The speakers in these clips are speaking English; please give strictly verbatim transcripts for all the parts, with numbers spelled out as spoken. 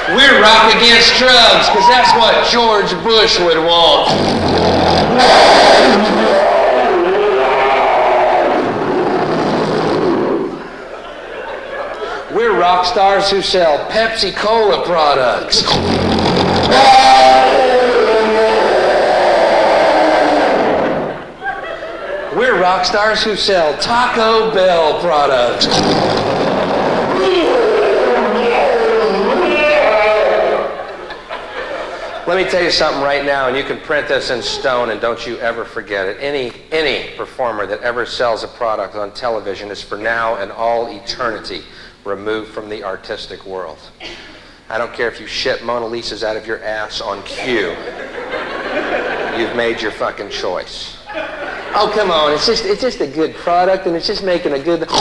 We're rock against drugs, because that's what George Bush would want. We're rock stars who sell Pepsi Cola products. We're rock stars who sell Taco Bell products. Let me tell you something right now, and you can print this in stone, and don't you ever forget it. Any, any performer that ever sells a product on television is for now and all eternity removed from the artistic world. I don't care if you shit Mona Lisas out of your ass on cue. You've made your fucking choice. Oh, come on, it's just, it's just a good product, and it's just making a good...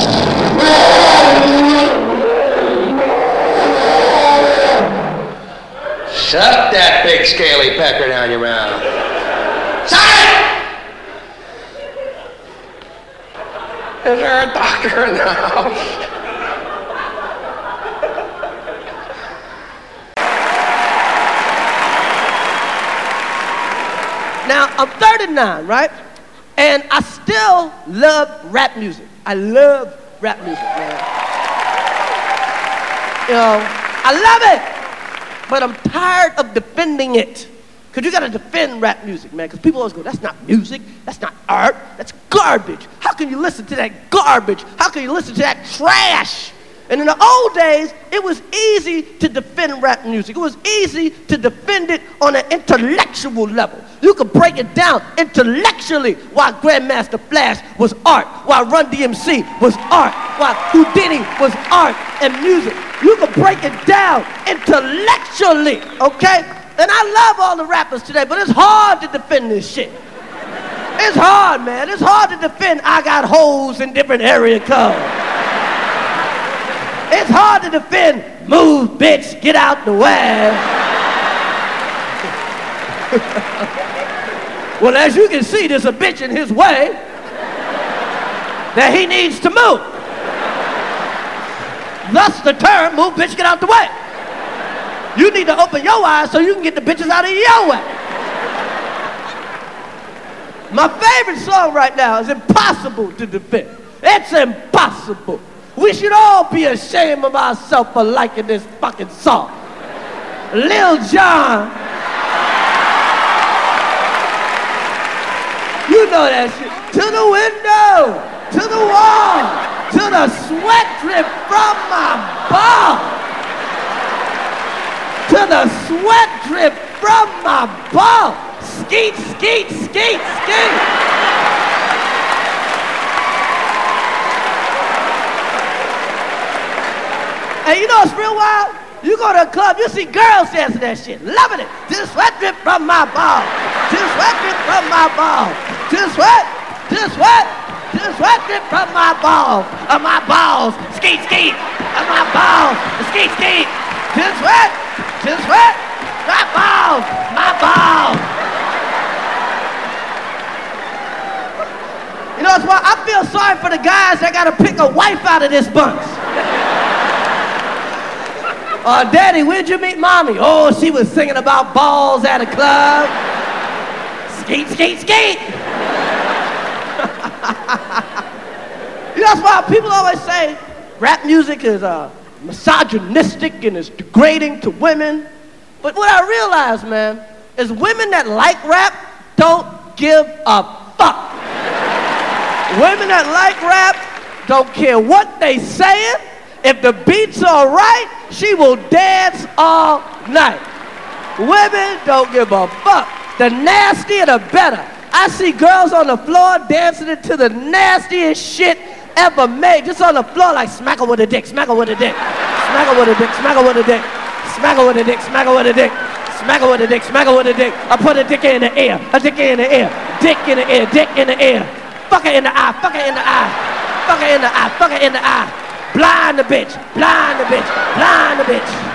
Shut that big scaly pecker down your mouth. Shut it! Is there a doctor in the house? Now, I'm thirty-nine, right? And I still love rap music. I love rap music, man. You know, I love it. But I'm tired of defending it. Because you got to defend rap music, man. Because people always go, that's not music. That's not art. That's garbage. How can you listen to that garbage? How can you listen to that trash? And in the old days, it was easy to defend rap music. It was easy to defend it on an intellectual level. You could break it down intellectually why Grandmaster Flash was art, why Run D M C was art, why Houdini was art and music. You could break it down intellectually, okay? And I love all the rappers today, but it's hard to defend this shit. It's hard, man. It's hard to defend I got hoes in different area codes. It's hard to defend move, bitch, get out the way. Well, as you can see, there's a bitch in his way that he needs to move. Thus the term, move, bitch, get out the way. You need to open your eyes so you can get the bitches out of your way. My favorite song right now is Impossible to Defend. It's impossible. We should all be ashamed of ourselves for liking this fucking song. Lil Jon. You know that shit. To the window, to the wall, to the sweat drip from my ball. To the sweat drip from my ball. Skeet, skeet, skeet, skeet. And you know it's real wild? You go to a club, you see girls dancing that shit, loving it. To the sweat drip from my ball. To the sweat drip from my ball. To the sweat, to the sweat, to the sweat drip from my balls. Of my balls, skeet, skeet. Of my balls, skeet, skeet. To the sweat, to the sweat, my balls, my balls. You know, it's why I feel sorry for the guys that gotta pick a wife out of this bunch. Uh, Daddy, where'd you meet Mommy? Oh, she was singing about balls at a club. Skeet, skeet, skeet. You know, that's why people always say rap music is uh, misogynistic and it's degrading to women. But what I realize, man, is women that like rap don't give a fuck. Women that like rap don't care what they saying. If the beats are right, she will dance all night. Women don't give a fuck. The nastier, the better. I see girls on the floor dancing to the nastiest shit ever made. Just on the floor like smack her with a dick, smack her with a dick. Smack her with a dick, smack her with a dick. Smack her with a dick, smack her with a dick. Smack her with a dick, smack her with a dick. I put a dick in the air, a dick in the air. Dick in the air, dick in the air. Fuck her in the eye, fuck her in the eye. Fuck her in the eye, fuck her in the eye. Blind the bitch, blind the bitch, blind the bitch.